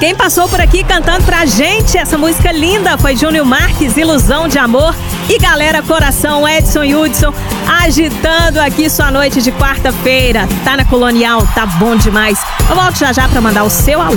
Quem passou por aqui cantando pra gente essa música linda foi Júnior Marques, Ilusão de Amor. E galera, coração, Edson e Hudson agitando aqui sua noite de quarta-feira. Tá na Colonial, tá bom demais. Eu volto já já pra mandar o seu alô.